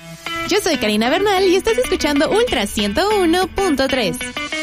Yo soy Karina Bernal y estás escuchando Ultra 101.3.